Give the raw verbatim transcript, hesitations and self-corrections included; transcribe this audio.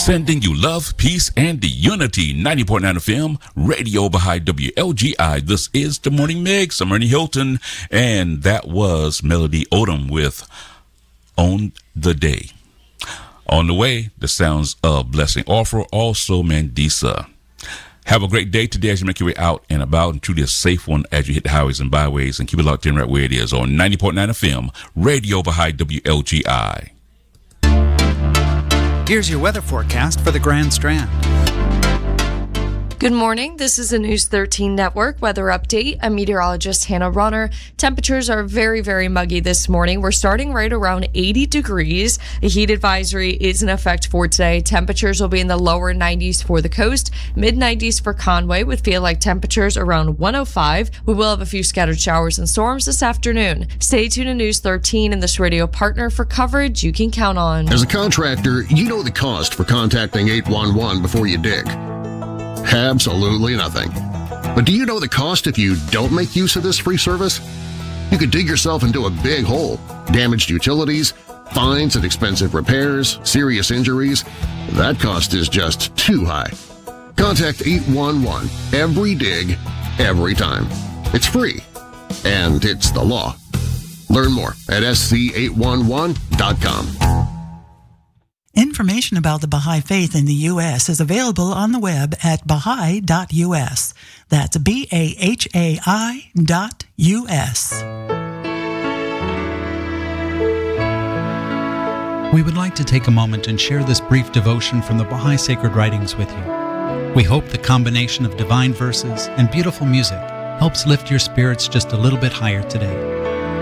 Sending you love, peace, and unity. ninety point nine F M, Radio Baha'i W L G I. This is the Morning Mix. I'm Ernie Hilton, and that was Melody Odom with On the Day. On the way, the sounds of Blessing Offer, also Mandisa. Have a great day today as you make your way out and about, and truly a safe one as you hit the highways and byways, and keep it locked in right where it is on ninety point nine F M, Radio Baha'i W L G I. Here's your weather forecast for the Grand Strand. Good morning. This is a News thirteen Network weather update. I'm meteorologist Hannah Runner. Temperatures are very, very muggy this morning. We're starting right around eighty degrees. A heat advisory is in effect for today. Temperatures will be in the lower nineties for the coast, mid nineties for Conway, with feel like temperatures around one oh five. We will have a few scattered showers and storms this afternoon. Stay tuned to News thirteen and this radio partner for coverage you can count on. As a contractor, you know the cost for contacting eight one one before you dig. Absolutely nothing. But do you know the cost if you don't make use of this free service? You could dig yourself into a big hole, damaged utilities, fines and expensive repairs, serious injuries. That cost is just too high. Contact eight one one every dig, every time. It's free, and it's the law. Learn more at S C eight one one dot com. Information about the Baha'i Faith in the U S is available on the web at baha'i dot U S. That's B A H A I dot U S. We would like to take a moment and share this brief devotion from the Baha'i Sacred Writings with you. We hope the combination of divine verses and beautiful music helps lift your spirits just a little bit higher today.